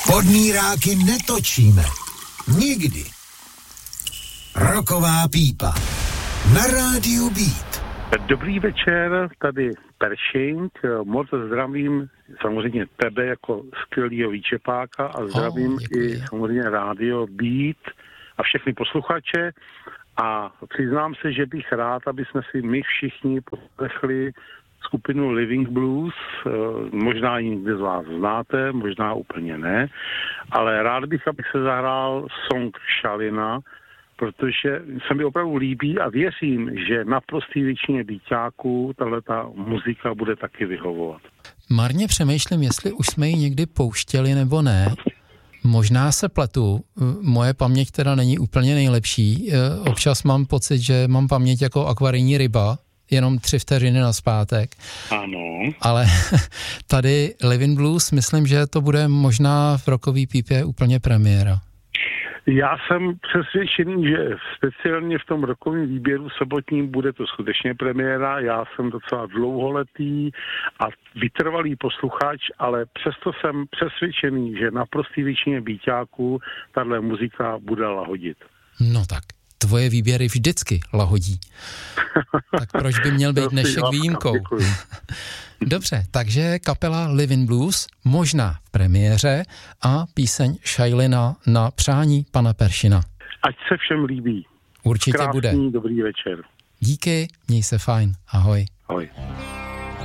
Podmíráky netočíme. Nikdy. Rocková pípa. Na rádiu Beat. Dobrý večer, tady Pershing. Moc zdravím samozřejmě tebe jako skvělýho výčepáka a zdravím i samozřejmě rádio Beat a všechny posluchače. A přiznám se, že bych rád, aby jsme si my všichni poslechli skupinu Living Blues, možná ji někdy z vás znáte, možná úplně ne, ale rád bych, abych se zahrál song Šalina, protože se mi opravdu líbí a věřím, že naprostý většině díťáků tahleta muzika bude taky vyhovovat. Marně přemýšlím, jestli už jsme ji někdy pouštěli nebo ne. Možná se pletu, moje paměť teda není úplně nejlepší. Občas mám pocit, že mám paměť jako akvarijní ryba, jenom 3 vteřiny nazpátek. Ano. Ale tady Living Blues, myslím, že to bude možná v rockový pípě úplně premiéra. Já jsem přesvědčený, že speciálně v tom rockovém výběru sobotním bude to skutečně premiéra. Já jsem docela dlouholetý a vytrvalý posluchač, ale přesto jsem přesvědčený, že naprostý většině býťáků tahle muzika bude lahodit. No tak, tvoje výběry vždycky lahodí. Tak proč by měl být dnešek výjimkou? Dobře, takže kapela Living Blues, možná v premiéře, a píseň Šajlina na přání pana Peršina. Ať se všem líbí. Určitě Krásný, bude. Dobrý večer. Díky, měj se fajn. Ahoj. Ahoj.